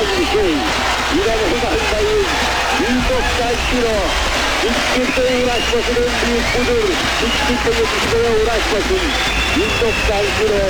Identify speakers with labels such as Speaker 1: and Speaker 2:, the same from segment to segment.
Speaker 1: bir şey. İnanılmazdayız. 190 kilo. Hiç kimseye uğraşmasın, en büyük budur. Hiç kimse yetişmeye uğraşmasın. 190 kilo.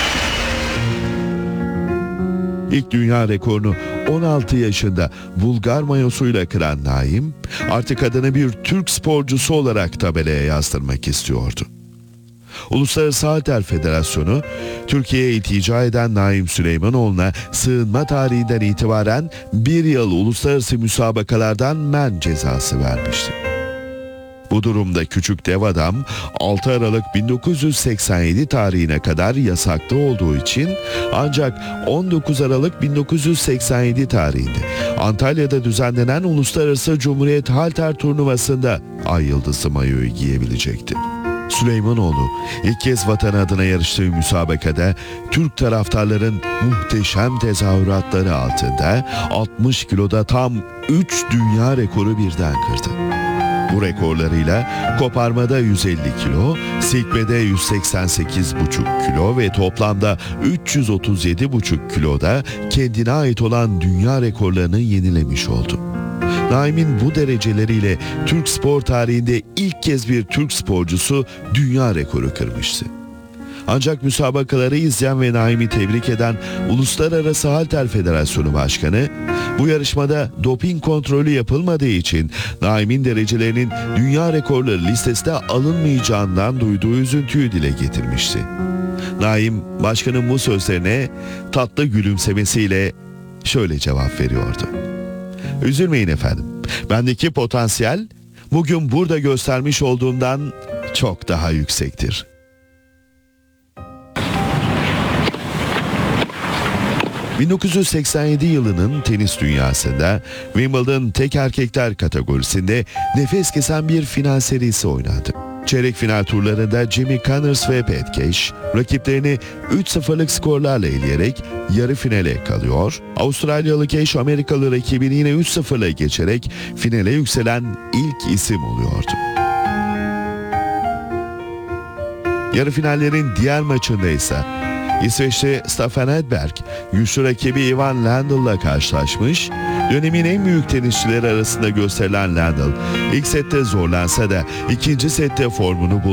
Speaker 2: İlk dünya rekorunu 16 yaşında Bulgar mayosuyla kıran Naim, artık adını bir Türk sporcusu olarak tabelaya yazdırmak istiyordu. Uluslararası Halter Federasyonu, Türkiye'ye iltica eden Naim Süleymanoğlu'na sığınma tarihinden itibaren 1 yıl uluslararası müsabakalardan men cezası vermişti. Bu durumda küçük dev adam 6 Aralık 1987 tarihine kadar yasaklı olduğu için ancak 19 Aralık 1987 tarihinde Antalya'da düzenlenen Uluslararası Cumhuriyet Halter Turnuvası'nda Ay Yıldızı mayoyu giyebilecekti. Süleymanoğlu ilk kez vatan adına yarıştığı müsabakada Türk taraftarların muhteşem tezahüratları altında 60 kiloda tam 3 dünya rekoru birden kırdı. Bu rekorlarıyla koparmada 150 kilo, silkmede 188,5 kilo ve toplamda 337,5 kiloda kendine ait olan dünya rekorlarını yenilemiş oldu. Naim'in bu dereceleriyle Türk spor tarihinde ilk kez bir Türk sporcusu dünya rekoru kırmıştı. Ancak müsabakaları izleyen ve Naim'i tebrik eden Uluslararası Halter Federasyonu Başkanı, bu yarışmada doping kontrolü yapılmadığı için Naim'in derecelerinin dünya rekorları listesine alınmayacağından duyduğu üzüntüyü dile getirmişti. Naim, başkanın bu sözlerine tatlı gülümsemesiyle şöyle cevap veriyordu. "Üzülmeyin efendim, bendeki potansiyel bugün burada göstermiş olduğumdan çok daha yüksektir." ...1987 yılının tenis dünyasında Wimbledon tek erkekler kategorisinde nefes kesen bir final serisi oynandı. Çeyrek final turlarında Jimmy Connors ve Pat Cash rakiplerini 3-0'lık skorlarla eleyerek yarı finale kalıyor. Avustralyalı Cash Amerikalı rakibini yine 3-0'la geçerek finale yükselen ilk isim oluyordu. Yarı finallerin diğer maçında ise İsveçli Staffan Edberg, güçlü rakibi Ivan Lendl'la karşılaşmış. Dönemin en büyük tenisçileri arasında gösterilen Lendl, ilk sette zorlansa da ikinci sette formunu buldu.